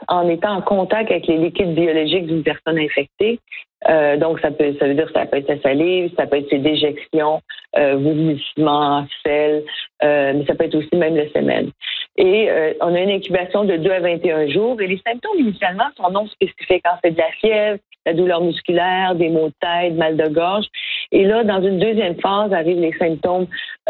en étant en contact avec les liquides biologiques d'une personne infectée. Donc, ça veut dire que ça peut être sa salive, ça peut être ses déjections, vomissements, selles, mais ça peut être aussi même le sémen. Et on a une incubation de 2 à 21 jours. Et les symptômes, initialement, sont non spécifiques. C'est de la fièvre, la douleur musculaire, des maux de tête, mal de gorge. Et là, dans une deuxième phase, arrivent les symptômes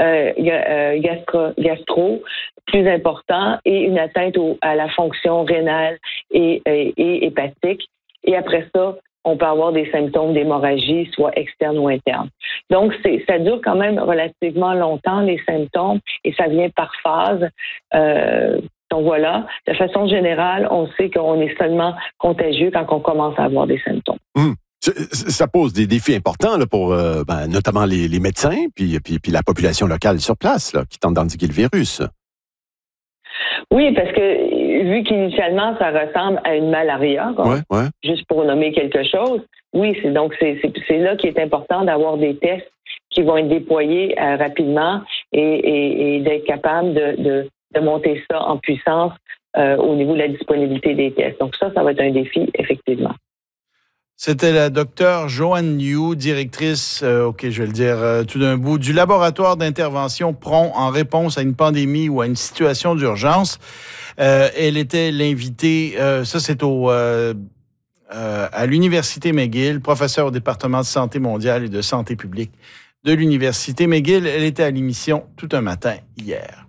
gastro plus importants et une atteinte à la fonction rénale et hépatique. Et après ça, on peut avoir des symptômes d'hémorragie, soit externe ou interne. Donc, ça dure quand même relativement longtemps, les symptômes, et ça vient par phase. Donc voilà, de façon générale, on sait qu'on est seulement contagieux quand on commence à avoir des symptômes. Ça pose des défis importants là, pour notamment les médecins puis la population locale sur place là, qui tente d'endiguer le virus. Oui, parce que vu qu'initialement, ça ressemble à une malaria, juste pour nommer quelque chose, oui, c'est là qu'il est important d'avoir des tests qui vont être déployés rapidement et d'être capable de monter ça en puissance au niveau de la disponibilité des tests. Donc ça va être un défi, effectivement. C'était la docteure Joanne Liu, directrice, je vais le dire tout d'un bout, du laboratoire d'intervention prompt en réponse à une pandémie ou à une situation d'urgence. Elle était l'invitée, ça c'est à l'Université McGill, professeure au département de santé mondiale et de santé publique de l'Université McGill. Elle était à l'émission Tout un matin hier.